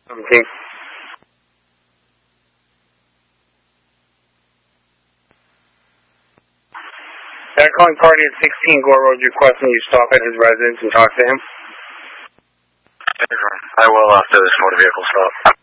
Okay. They're calling party at 16 Gore Road requesting you stop at his residence and talk to him. I will after this motor vehicle stop.